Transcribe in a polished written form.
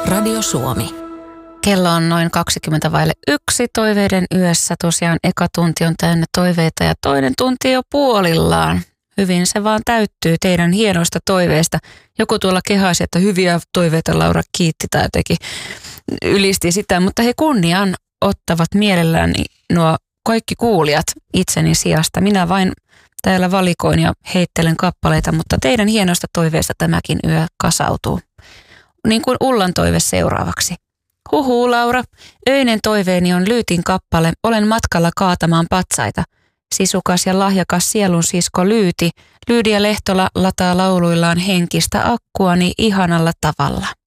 Radio Suomi. Kello on noin 1:20. Toiveiden yössä tosiaan eka tunti on täynnä toiveita ja toinen tunti jo puolillaan. Hyvin se vaan täyttyy teidän hienoista toiveista. Joku tuolla kehasi, että hyviä toiveita Laura kiitti tai jotenkin ylisti sitä, mutta he kunnian ottavat mielellään nuo kaikki kuulijat itseni sijasta. Minä vain täällä valikoin ja heittelen kappaleita, mutta teidän hienoista toiveista tämäkin yö kasautuu. Niin kuin Ullan toive seuraavaksi. Huhuu Laura, öinen toiveeni on Lyytin kappale, olen matkalla kaatamaan patsaita. Sisukas ja lahjakas sielun sisko Lyyti, Lyydia Lehtola lataa lauluillaan henkistä akkuani ihanalla tavalla.